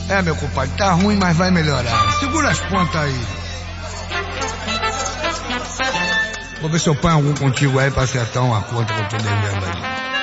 É, meu compadre, tá ruim, mas vai melhorar. Segura as pontas aí. Vou ver se eu ponho algum contigo aí pra acertar uma conta que eu tô devendo aí.